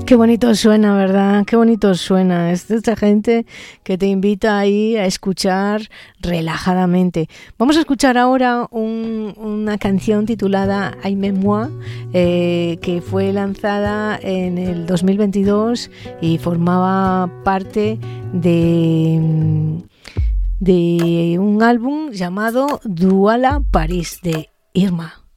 Qué bonito suena, ¿verdad? Qué bonito suena. Es de esta gente que te invita ahí a escuchar relajadamente. Vamos a escuchar ahora una canción titulada Aime Moi, que fue lanzada en el 2022 y formaba parte de un álbum llamado Douala Paris de Irma.